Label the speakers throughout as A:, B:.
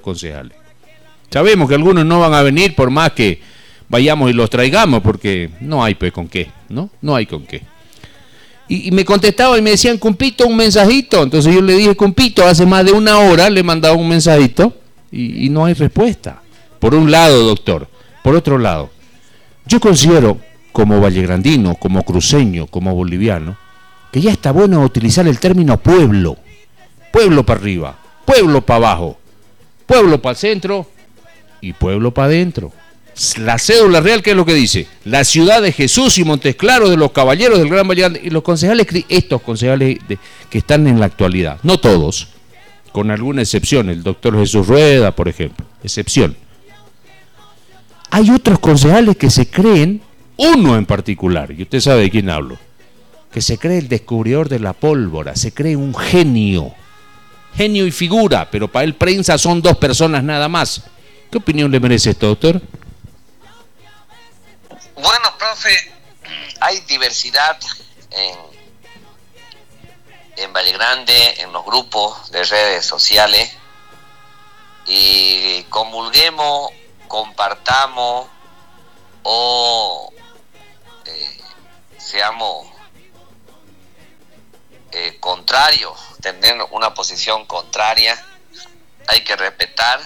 A: concejales. Sabemos que algunos no van a venir por más que vayamos y los traigamos, porque no hay pues con qué, ¿no? No hay con qué. Y me contestaban y me decían, Cumpito, un mensajito. Entonces yo le dije, Cumpito, hace más de una hora le he mandado un mensajito y no hay respuesta. Por un lado, doctor. Por otro lado, yo considero, como vallegrandino, como cruceño, como boliviano, que ya está bueno utilizar el término pueblo. Pueblo para arriba, pueblo para abajo, pueblo para el centro y pueblo para adentro. La cédula real, ¿qué es lo que dice? La ciudad de Jesús y Montes Claros, de los caballeros del Gran Vallegrande. Y los concejales, estos concejales que están en la actualidad, no todos, con alguna excepción, el doctor Jesús Rueda, por ejemplo, excepción. Hay otros concejales que se creen, uno en particular, y usted sabe de quién hablo, que se cree el descubridor de la pólvora, se cree un genio y figura, pero para él prensa son dos personas nada más. ¿Qué opinión le merece esto, doctor?
B: Bueno, profe, hay diversidad en Vallegrande, en los grupos de redes sociales, y comulguemos, compartamos o seamos contrarios, tener una posición contraria, hay que respetar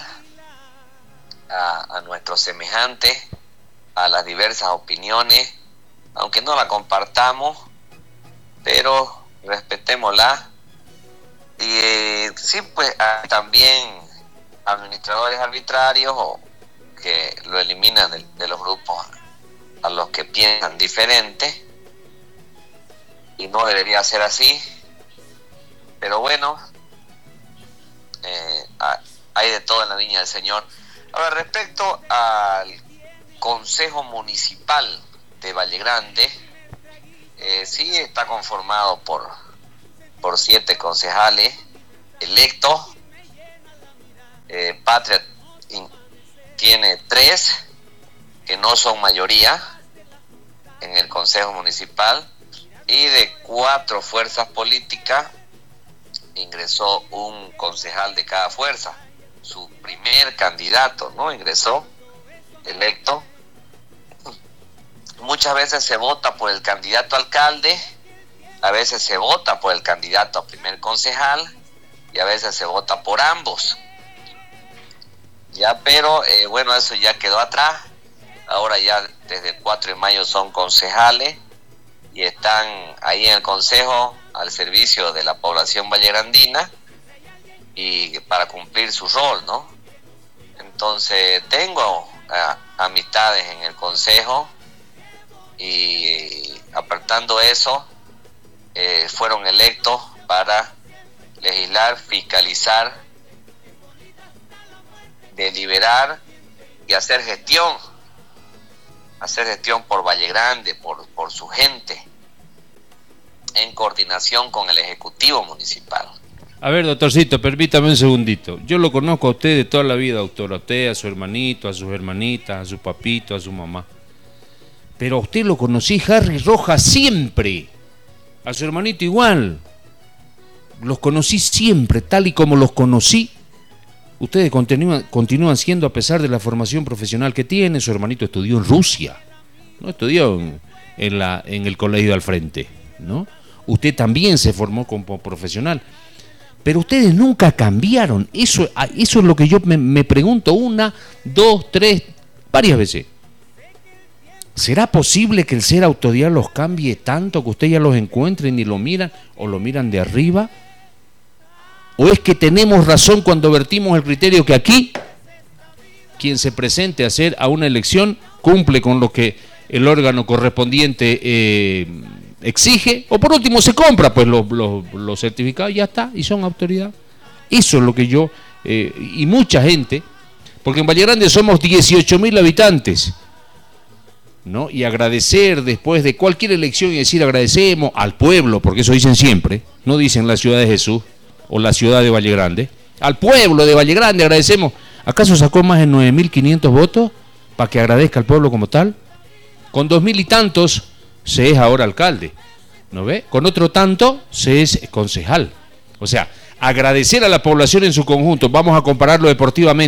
B: a nuestros semejantes, a las diversas opiniones, aunque no la compartamos, pero respetémosla. Y sí, pues hay también administradores arbitrarios que lo eliminan de los grupos a los que piensan diferente, y no debería ser así, pero bueno, hay de todo en la viña del Señor. Ahora, respecto al Consejo Municipal de Vallegrande, sí está conformado por 7 concejales electos. Patria tiene 3 que no son mayoría en el Consejo Municipal, y de 4 fuerzas políticas ingresó un concejal de cada fuerza. Su primer candidato, ¿no?, ingresó electo. Muchas veces se vota por el candidato a alcalde, a veces se vota por el candidato a primer concejal y a veces se vota por ambos. Ya, pero bueno, eso ya quedó atrás. Ahora ya desde el 4 de mayo son concejales y están ahí en el consejo al servicio de la población vallegrandina y para cumplir su rol, ¿no? Entonces tengo amistades en el consejo, y apartando eso, fueron electos para legislar, fiscalizar, deliberar y hacer gestión por Vallegrande, por su gente, en coordinación con el Ejecutivo Municipal.
A: A ver, doctorcito, permítame un segundito. Yo lo conozco a usted de toda la vida, doctor. A usted, a su hermanito, a sus hermanitas, a su papito, a su mamá. Pero a usted lo conocí, Harry Rojas, siempre. A su hermanito igual. Los conocí siempre, tal y como los conocí. Ustedes continúan siendo, a pesar de la formación profesional que tiene. Su hermanito estudió en Rusia, no estudió en el colegio al frente, ¿no? Usted también se formó como profesional. Pero ustedes nunca cambiaron. Eso es lo que yo me pregunto 1, 2, 3, varias veces. ¿Será posible que el ser autoridad los cambie tanto que ustedes ya los encuentren y lo miran, o lo miran de arriba? ¿O es que tenemos razón cuando vertimos el criterio que aquí quien se presente a una elección cumple con lo que el órgano correspondiente exige, o por último se compra pues los certificados y ya está, y son autoridad? Eso es lo que yo y mucha gente, porque en Vallegrande somos 18.000 habitantes, ¿no? Y agradecer después de cualquier elección y decir agradecemos al pueblo, porque eso dicen siempre, no dicen la ciudad de Jesús o la ciudad de Vallegrande, al pueblo de Vallegrande agradecemos. ¿Acaso sacó más de 9.500 votos para que agradezca al pueblo como tal? Con 2.000 y tantos se es ahora alcalde, ¿no ve? Con otro tanto se es concejal. O sea, agradecer a la población en su conjunto. Vamos a compararlo deportivamente.